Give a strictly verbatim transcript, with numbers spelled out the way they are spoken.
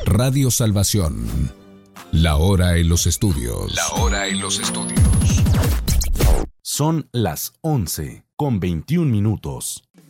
Radio Salvación. La hora en los estudios. La hora en los estudios. Son las once con veintiún minutos.